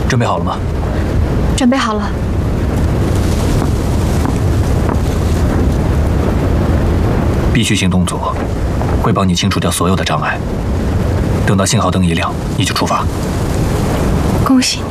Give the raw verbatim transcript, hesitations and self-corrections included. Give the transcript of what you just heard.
准备好了吗？ 准备好了。 必须行动组会帮你清除掉所有的障碍。等到信号灯一亮，你就出发。 恭喜你。